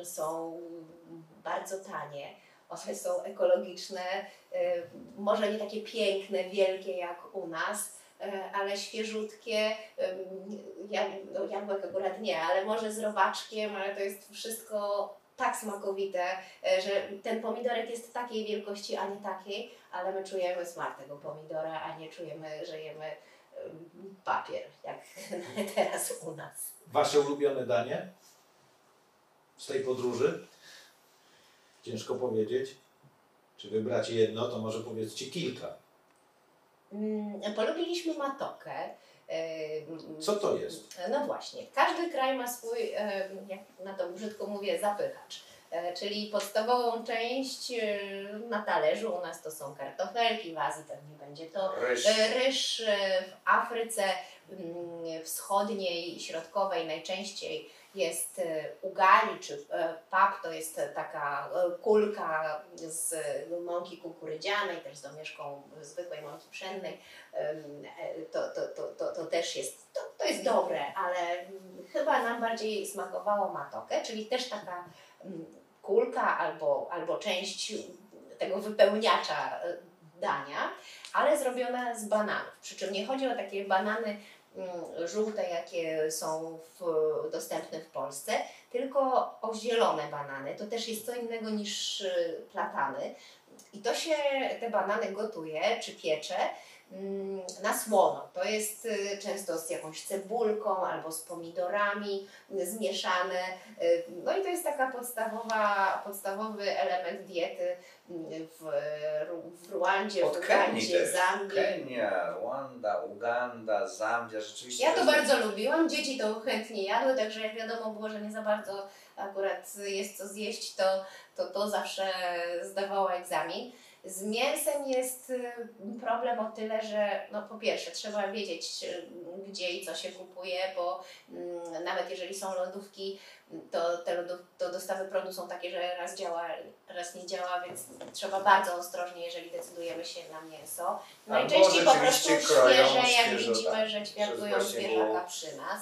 są bardzo tanie, one są ekologiczne, może nie takie piękne, wielkie jak u nas, ale świeżutkie, jabłek akurat nie, ale może z robaczkiem, ale to jest wszystko tak smakowite, że ten pomidorek jest takiej wielkości, a nie takiej, ale my czujemy smak tego pomidora, a nie czujemy, że jemy papier, jak teraz u nas. Wasze ulubione danie z tej podróży? Ciężko powiedzieć. Czy wybracie jedno, to może powiedzcie kilka. Polubiliśmy matokę. Co to jest? No właśnie, każdy kraj ma swój, jak na to brzydko mówię, zapychacz. Czyli podstawową część na talerzu u nas to są kartofelki, w Azji pewnie będzie to ryż, w Afryce wschodniej i środkowej najczęściej jest ugali, czy pap, to jest taka kulka z mąki kukurydzianej, też z domieszką zwykłej mąki pszennej. To też jest, to jest dobre, ale chyba nam bardziej smakowało matoke, czyli też taka kulka albo część tego wypełniacza dania, ale zrobiona z bananów. Przy czym nie chodzi o takie banany żółte, jakie są dostępne w Polsce, tylko o zielone banany. To też jest co innego niż platany. I to się te banany gotuje czy piecze na słono. To jest często z jakąś cebulką albo z pomidorami zmieszane. No i to jest taka podstawowy element diety w Ruandzie, w Ugandzie, Zambii. Kenia, Rwanda, Uganda, Zambia, rzeczywiście. Ja to bardzo lubiłam, dzieci to chętnie jadły, także jak wiadomo było, że nie za bardzo akurat jest co zjeść, to zawsze zdawała egzamin. Z mięsem jest problem o tyle, że no po pierwsze trzeba wiedzieć, gdzie i co się kupuje, bo nawet jeżeli są lodówki, to dostawy prądu są takie, że raz działa, raz nie działa, więc trzeba bardzo ostrożnie, jeżeli decydujemy się na mięso. Najczęściej po prostu świeże, jak widzimy, że ćwiartują zwierzaka przy nas.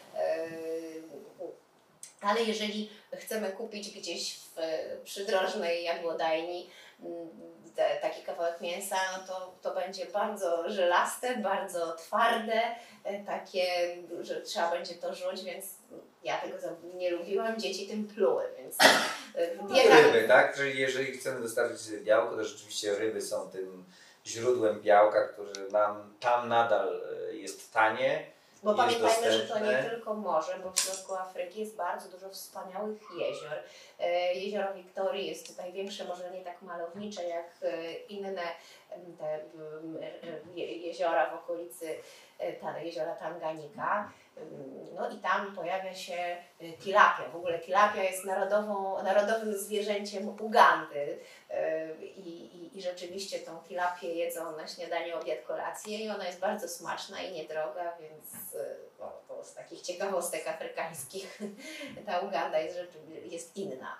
Ale jeżeli chcemy kupić gdzieś w przydrożnej jagłodajni taki kawałek mięsa, no to będzie bardzo żelaste, bardzo twarde, takie, że trzeba będzie to żuć, więc ja tego nie lubiłam, dzieci tym pluły, więc ryby, tak? Czyli jeżeli chcemy dostarczyć białko, to rzeczywiście ryby są tym źródłem białka, które nam tam nadal jest tanie. Bo pamiętajmy, że to nie tylko morze, bo w środku Afryki jest bardzo dużo wspaniałych jezior. Jezioro Wiktorii jest największe, może nie tak malownicze jak inne te jeziora w okolicy jeziora Tanganika. No i tam pojawia się tilapia. W ogóle tilapia jest narodowym zwierzęciem Ugandy i rzeczywiście tą tilapię jedzą na śniadanie, obiad, kolację i ona jest bardzo smaczna i niedroga, więc to z takich ciekawostek afrykańskich ta Uganda jest inna.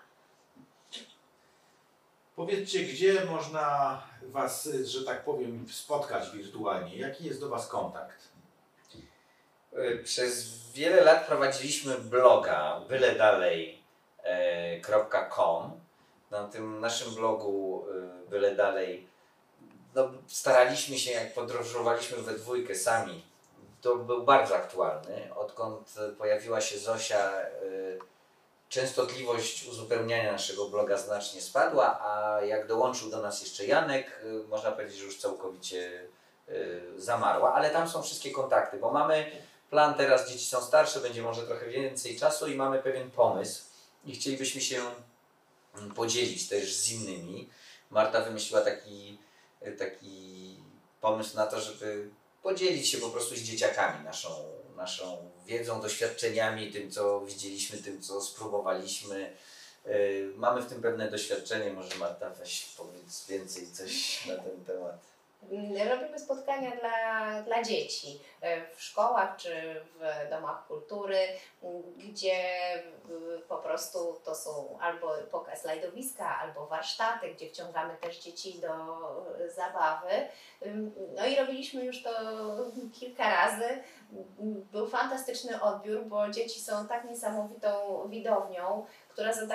Powiedzcie, gdzie można Was, że tak powiem, spotkać wirtualnie? Jaki jest do Was kontakt? Przez wiele lat prowadziliśmy bloga byledalej.com. Na tym naszym blogu Byle Dalej staraliśmy się, jak podróżowaliśmy we dwójkę sami, to był bardzo aktualny. Odkąd pojawiła się Zosia, częstotliwość uzupełniania naszego bloga znacznie spadła, a jak dołączył do nas jeszcze Janek, można powiedzieć, że już całkowicie zamarła, ale tam są wszystkie kontakty, bo mamy plan teraz, dzieci są starsze, będzie może trochę więcej czasu i mamy pewien pomysł i chcielibyśmy się podzielić też z innymi. Marta wymyśliła taki pomysł na to, żeby podzielić się po prostu z dzieciakami naszą wiedzą, doświadczeniami, tym co widzieliśmy, tym co spróbowaliśmy. Mamy w tym pewne doświadczenie, może Marta weź powiedz więcej coś na ten temat. Robimy spotkania dla dzieci w szkołach czy w domach kultury, gdzie po prostu to są albo slajdowiska, albo warsztaty, gdzie wciągamy też dzieci do zabawy. No i robiliśmy już to kilka razy. Był fantastyczny odbiór, bo dzieci są tak niesamowitą widownią, która zadaje